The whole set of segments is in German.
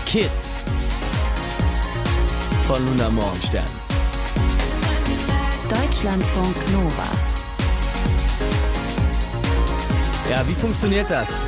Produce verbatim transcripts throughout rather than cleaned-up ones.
Kids von Luna Morgenstern. Deutschlandfunk Nova. Ja, wie funktioniert das,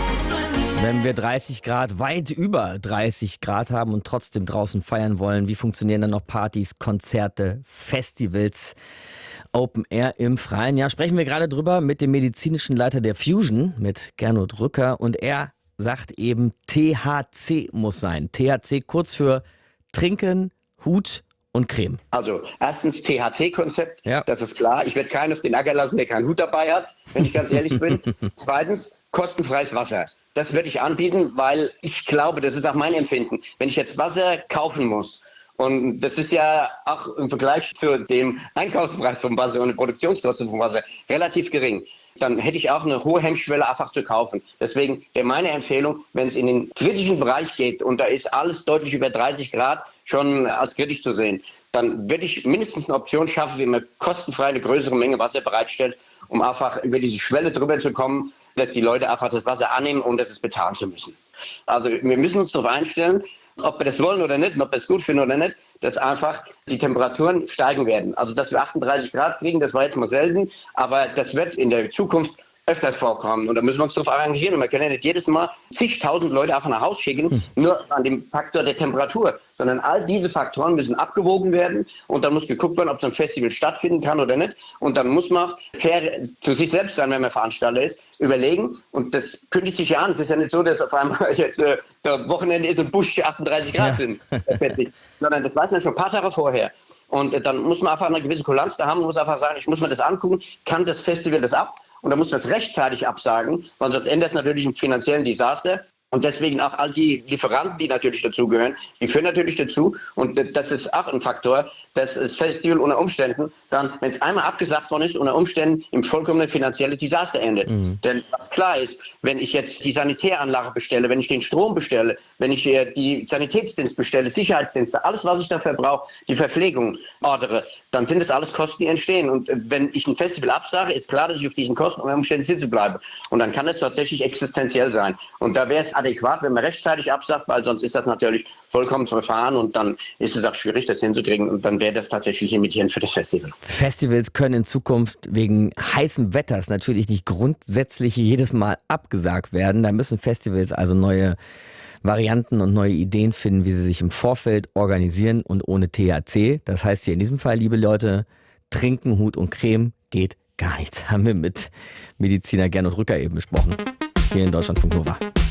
wenn wir dreißig Grad, weit über dreißig Grad haben und trotzdem draußen feiern wollen? Wie funktionieren dann noch Partys, Konzerte, Festivals, Open Air im Freien? Ja, sprechen wir gerade drüber mit dem medizinischen Leiter der Fusion, mit Gernot Rücker. Und er sagt eben, T H C muss sein. T H C kurz für Trinken, Hut und Creme. Also erstens T H C-Konzept, Ja. Das ist klar. Ich werde keinen auf den Acker lassen, der keinen Hut dabei hat, wenn ich ganz ehrlich bin. Zweitens kostenfreies Wasser. Das würde ich anbieten, weil ich glaube, das ist auch mein Empfinden. Wenn ich jetzt Wasser kaufen muss, und das ist ja auch im Vergleich zu dem Einkaufspreis vom Wasser und der Produktionskosten vom Wasser relativ gering, dann hätte ich auch eine hohe Hemmschwelle, einfach zu kaufen. Deswegen wäre meine Empfehlung, wenn es in den kritischen Bereich geht und da ist alles deutlich über dreißig Grad schon als kritisch zu sehen, dann würde ich mindestens eine Option schaffen, wie man kostenfrei eine größere Menge Wasser bereitstellt, um einfach über diese Schwelle drüber zu kommen, dass die Leute einfach das Wasser annehmen, ohne dass es bezahlen zu müssen. Also wir müssen uns darauf einstellen, ob wir das wollen oder nicht, ob wir es gut finden oder nicht, dass einfach die Temperaturen steigen werden. Also dass wir achtunddreißig Grad kriegen, das war jetzt mal selten, aber das wird in der Zukunft öfters vorkommen und da müssen wir uns darauf arrangieren. Und wir können ja nicht jedes Mal zigtausend Leute einfach nach Hause schicken, hm. nur an dem Faktor der Temperatur, sondern all diese Faktoren müssen abgewogen werden und dann muss geguckt werden, ob so ein Festival stattfinden kann oder nicht. Und dann muss man fair zu sich selbst sein, wenn man Veranstalter ist, überlegen. Und das kündigt sich ja an. Es ist ja nicht so, dass auf einmal jetzt äh, der Wochenende ist und Busch achtunddreißig Grad ja. sind, sondern das weiß man schon ein paar Tage vorher. Und äh, dann muss man einfach eine gewisse Kulanz da haben, muss einfach sagen, ich muss mir das angucken, kann das Festival das ab? Und da muss man das rechtzeitig absagen, weil sonst endet es natürlich im finanziellen Desaster. Und deswegen auch all die Lieferanten, die natürlich dazugehören, die führen natürlich dazu. Und das ist auch ein Faktor, dass das Festival unter Umständen dann, wenn es einmal abgesagt worden ist, unter Umständen im vollkommenen finanziellen Desaster endet. Mhm. Denn was klar ist, wenn ich jetzt die Sanitäranlage bestelle, wenn ich den Strom bestelle, wenn ich die Sanitätsdienst bestelle, Sicherheitsdienste, alles, was ich dafür brauche, die Verpflegung ordere, dann sind das alles Kosten, die entstehen. Und wenn ich ein Festival absage, ist klar, dass ich auf diesen Kosten unter Umständen sitzen bleibe. Und dann kann es tatsächlich existenziell sein. Und da wäre es adäquat, wenn man rechtzeitig absagt, weil sonst ist das natürlich vollkommen verfahren und dann ist es auch schwierig, das hinzukriegen und dann wäre das tatsächlich limitierend für das Festival. Festivals können in Zukunft wegen heißen Wetters natürlich nicht grundsätzlich jedes Mal abgesagt werden. Da müssen Festivals also neue Varianten und neue Ideen finden, wie sie sich im Vorfeld organisieren und ohne T H C. Das heißt hier in diesem Fall, liebe Leute, trinken, Hut und Creme geht gar nichts. Haben wir mit Mediziner Gernot Rücker eben besprochen. Hier in Deutschlandfunk Nova.